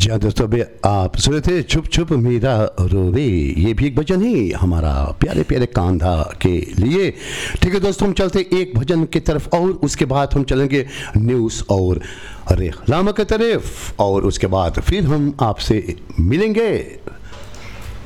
जी हाँ दोस्तों, अभी आप सुने थे चुप चुप मीरा रोवे। ये भी एक भजन ही हमारा प्यारे प्यारे कांधा के लिए। ठीक है दोस्तों, हम चलते एक भजन की तरफ और उसके बाद हम चलेंगे न्यूज़ और रेखलामा की तरफ और उसके बाद फिर हम आपसे मिलेंगे।